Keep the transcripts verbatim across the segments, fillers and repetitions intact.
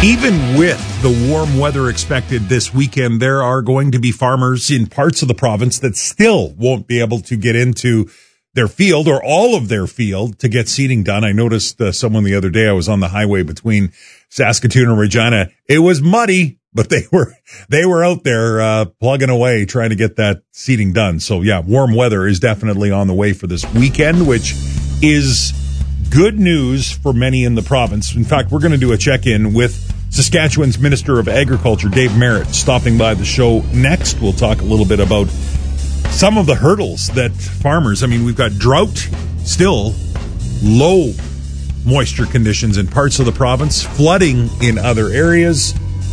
Even with the warm weather expected this weekend, there are going to be farmers in parts of the province that still won't be able to get into their field or all of their field to get seeding done. I noticed uh, someone the other day, I was on the highway between Saskatoon and Regina. It was muddy, but they were they were out there uh, plugging away trying to get that seeding done. So yeah, warm weather is definitely on the way for this weekend, which is good news for many in the province. In fact, we're going to do a check-in with Saskatchewan's Minister of Agriculture, Dave Merritt, stopping by the show next. We'll talk a little bit about some of the hurdles that farmers, I mean, we've got drought still, low moisture conditions in parts of the province, flooding in other areas.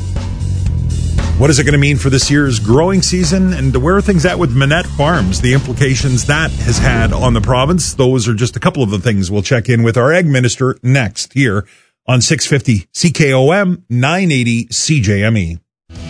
What is it going to mean for this year's growing season? And where are things at with Minette Farms? The implications that has had on the province. Those are just a couple of the things we'll check in with our Ag Minister next here on six fifty C K O M, nine eighty C J M E.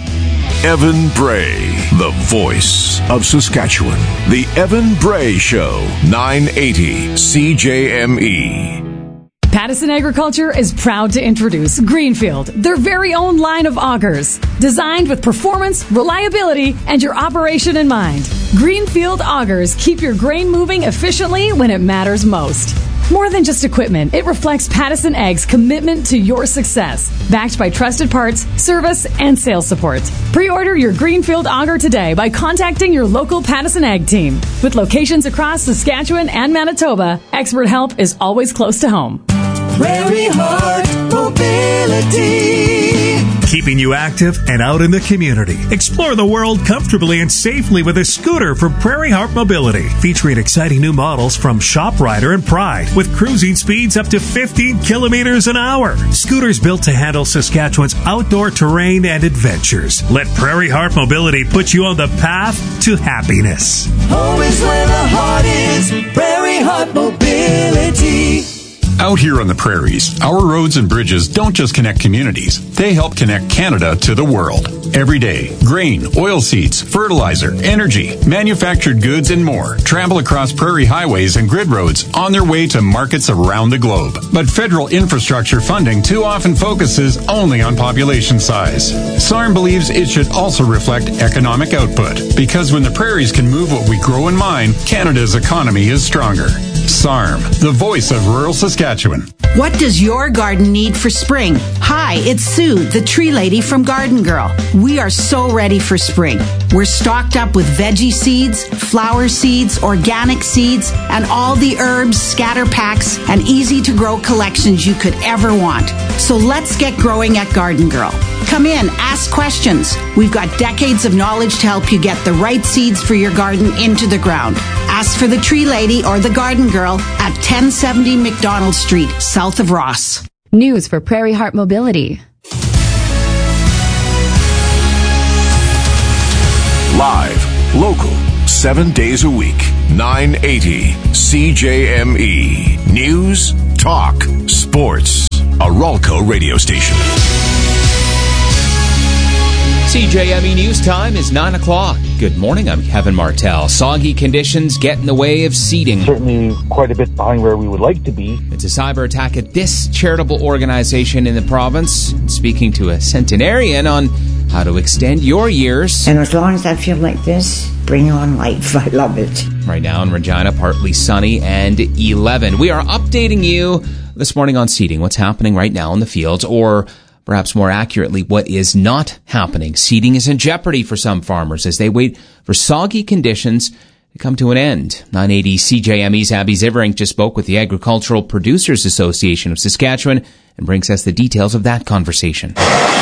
Evan Bray, the voice of Saskatchewan. The Evan Bray Show, nine eighty C J M E. Pattison Agriculture is proud to introduce Greenfield, their very own line of augers, designed with performance, reliability, and your operation in mind. Greenfield augers keep your grain moving efficiently when it matters most. More than just equipment, it reflects Pattison Ag's commitment to your success, backed by trusted parts, service, and sales support. Pre-order your Greenfield auger today by contacting your local Pattison Ag team. With locations across Saskatchewan and Manitoba, expert help is always close to home. Prairie Heart Mobility. Keeping you active and out in the community. Explore the world comfortably and safely with a scooter from Prairie Heart Mobility. Featuring exciting new models from ShopRider and Pride with cruising speeds up to fifteen kilometers an hour. Scooters built to handle Saskatchewan's outdoor terrain and adventures. Let Prairie Heart Mobility put you on the path to happiness. Home is where the heart is. Prairie Heart Mobility. Out here on the prairies, our roads and bridges don't just connect communities, they help connect Canada to the world. Every day, grain, oilseeds, fertilizer, energy, manufactured goods, and more travel across prairie highways and grid roads on their way to markets around the globe. But federal infrastructure funding too often focuses only on population size. S A R M believes it should also reflect economic output, because when the prairies can move what we grow and mine, Canada's economy is stronger. S A R M, the voice of rural Saskatchewan. What does your garden need for spring? Hi, it's Sue, the tree lady from Garden Girl. We are so ready for spring. We're stocked up with veggie seeds, flower seeds, organic seeds, and all the herbs, scatter packs, and easy-to-grow collections you could ever want. So let's get growing at Garden Girl. Come in, ask questions. We've got decades of knowledge to help you get the right seeds for your garden into the ground. Ask for the Tree Lady or the Garden Girl at ten seventy McDonald Street, south of Ross. News for Prairie Heart Mobility. Live, local, seven days a week, nine eighty C J M E. News, talk, sports. A Ralco radio station. C J M E News time is nine o'clock. Good morning, I'm Kevin Martell. Soggy conditions get in the way of seeding. Certainly quite a bit behind where we would like to be. It's a cyber attack at this charitable organization in the province. Speaking to a centenarian on how to extend your years. And as long as I feel like this, bring on life. I love it. Right now in Regina, partly sunny and eleven. We are updating you this morning on seeding, what's happening right now in the fields, or perhaps more accurately, what is not happening. Seeding is in jeopardy for some farmers as they wait for soggy conditions to come to an end. nine eighty C J M E's Abby Ziverink just spoke with the Agricultural Producers Association of Saskatchewan and brings us the details of that conversation.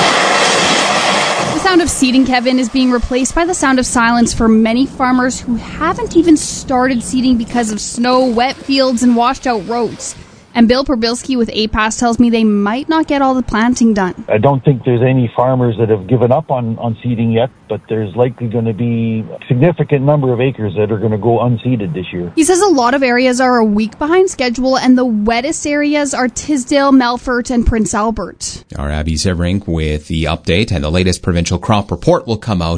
The sound of seeding, Kevin, is being replaced by the sound of silence for many farmers who haven't even started seeding because of snow, wet fields, and washed out roads. And Bill Perbilski with A P A S tells me they might not get all the planting done. I don't think there's any farmers that have given up on, on seeding yet, but there's likely going to be a significant number of acres that are going to go unseeded this year. He says a lot of areas are a week behind schedule, and the wettest areas are Tisdale, Melfort, and Prince Albert. Our Abby Ziverink with the update, and the latest provincial crop report will come out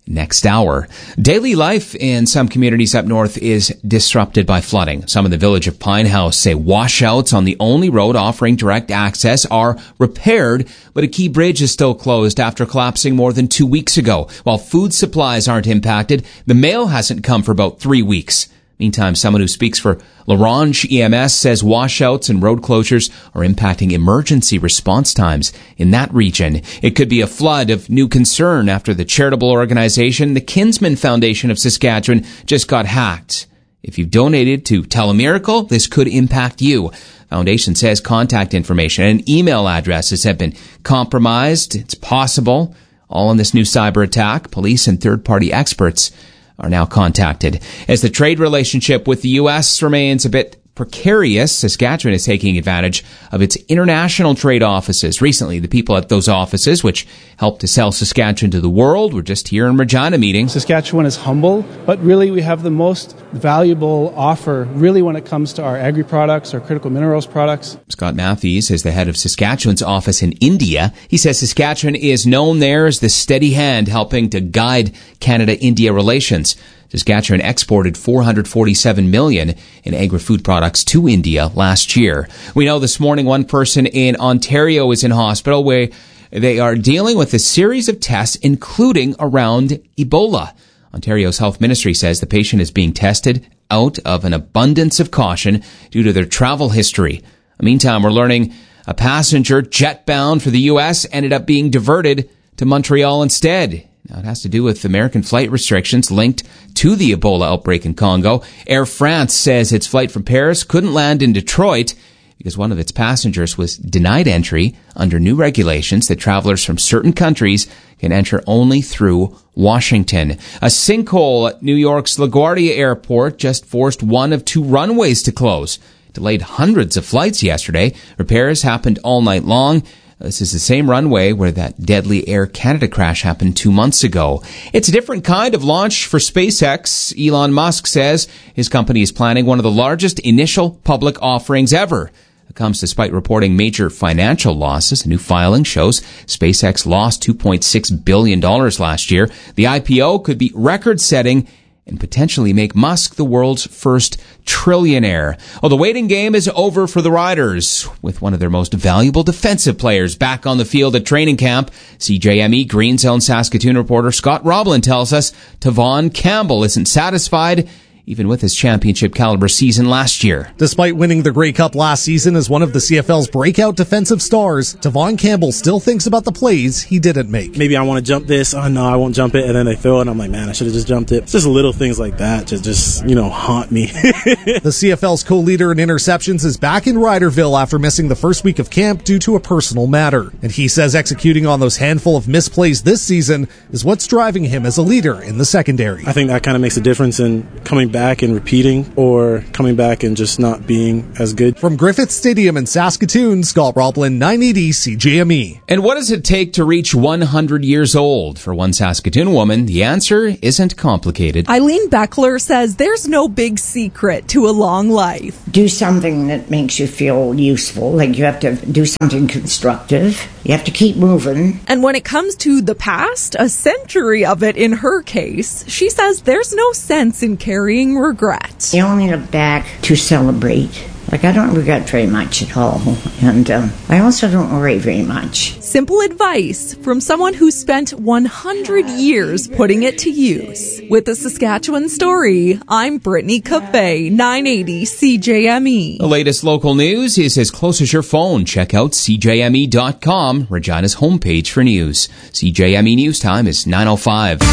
next hour. Daily life in some communities up north is disrupted by flooding. Some in the village of Pinehouse say washouts on the only road offering direct access are repaired, but a key bridge is still closed after collapsing more than two weeks ago. While food supplies aren't impacted, the mail hasn't come for about three weeks. Meantime, someone who speaks for Larange E M S says washouts and road closures are impacting emergency response times in that region. It could be a flood of new concern after the charitable organization, the Kinsman Foundation of Saskatchewan, just got hacked. If you've donated to Telemiracle, this could impact you. Foundation says contact information and email addresses have been compromised. It's possible. All in this new cyber attack. Police and third-party experts are now contacted. As the trade relationship with the U S remains a bit precarious, Saskatchewan is taking advantage of its international trade offices. Recently, the people at those offices, which help to sell Saskatchewan to the world, were just here in Regina meeting. Saskatchewan is humble, but really we have the most valuable offer, really, when it comes to our agri-products, our critical minerals products. Scott Matthews is the head of Saskatchewan's office in India. He says Saskatchewan is known there as the steady hand helping to guide Canada-India relations. Saskatchewan exported four hundred forty-seven million dollars in agri-food products to India last year. We know this morning one person in Ontario is in hospital where they are dealing with a series of tests, including around Ebola. Ontario's health ministry says the patient is being tested out of an abundance of caution due to their travel history. Meantime, we're learning a passenger jet bound for the U S ended up being diverted to Montreal instead. Now, it has to do with American flight restrictions linked to the Ebola outbreak in Congo. Air France says its flight from Paris couldn't land in Detroit because one of its passengers was denied entry under new regulations that travelers from certain countries can enter only through Washington. A sinkhole at New York's LaGuardia Airport just forced one of two runways to close. It delayed hundreds of flights yesterday. Repairs happened all night long. This is the same runway where that deadly Air Canada crash happened two months ago. It's a different kind of launch for SpaceX. Elon Musk says his company is planning one of the largest initial public offerings ever. It comes despite reporting major financial losses. A new filing shows SpaceX lost two point six billion dollars last year. The I P O could be record-setting and potentially make Musk the world's first trillionaire. Well, the waiting game is over for the Riders, with one of their most valuable defensive players back on the field at training camp. C J M E Green Zone Saskatoon reporter Scott Roblin tells us Tavon Campbell isn't satisfied even with his championship caliber season last year. Despite winning the Grey Cup last season as one of the C F L's breakout defensive stars, Tavon Campbell still thinks about the plays he didn't make. Maybe I want to jump this. Oh, no, I won't jump it. And then they throw it. And I'm like, man, I should have just jumped it. It's just little things like that to just, you know, haunt me. The C F L's co-leader in interceptions is back in Riderville after missing the first week of camp due to a personal matter. And he says executing on those handful of misplays this season is what's driving him as a leader in the secondary. I think that kind of makes a difference in coming back and repeating or coming back and just not being as good. From Griffith Stadium in Saskatoon, Scott Roblin, nine eighty C J M E. And what does it take to reach one hundred years old? For one Saskatoon woman, the answer isn't complicated. Eileen Beckler says there's no big secret to a long life. Do something that makes you feel useful, like you have to do something constructive. You have to keep moving. And when it comes to the past, a century of it in her case, she says there's no sense in carrying regret. You only look back to celebrate. Like, I don't regret very much at all. And um, I also don't worry very much. Simple advice from someone who spent one hundred years putting it to use. With the Saskatchewan Story, I'm Brittany Cafe, nine eighty C J M E. The latest local news is as close as your phone. Check out C J M E dot com, Regina's homepage for news. C J M E News Time is nine oh five.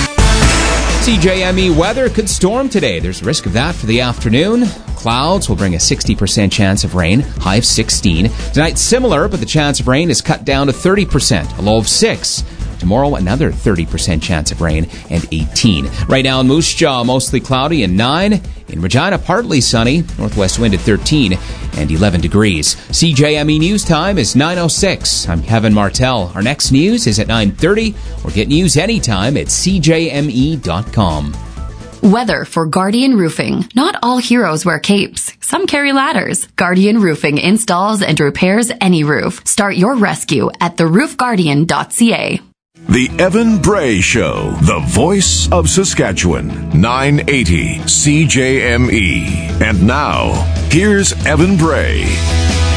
C J M E weather could storm today. There's a risk of that for the afternoon. Clouds will bring a sixty percent chance of rain, high of sixteen. Tonight, similar, but the chance of rain is cut down to thirty percent, a low of six. Tomorrow, another thirty percent chance of rain and eighteen. Right now in Moose Jaw, mostly cloudy and nine. In Regina, partly sunny, northwest wind at thirteen and eleven degrees. C J M E News Time is nine oh six. I'm Kevin Martell. Our next news is at nine thirty, or get news anytime at C J M E dot com. Weather for Guardian Roofing. Not all heroes wear capes. Some carry ladders. Guardian Roofing installs and repairs any roof. Start your rescue at the roof guardian dot c a. The Evan Bray Show, the voice of Saskatchewan, nine eighty C J M E. And now, here's Evan Bray.